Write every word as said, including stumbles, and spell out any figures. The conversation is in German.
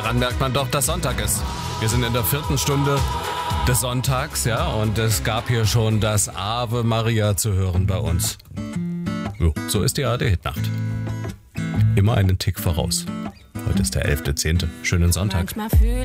Daran merkt man doch, dass Sonntag ist. Wir sind in der vierten Stunde des Sonntags, ja, und es gab hier schon das Ave Maria zu hören bei uns. Jo, so ist die A R D-Hitnacht. Immer einen Tick voraus. Heute ist der elfter zehnte Schönen Sonntag. Manchmal fühle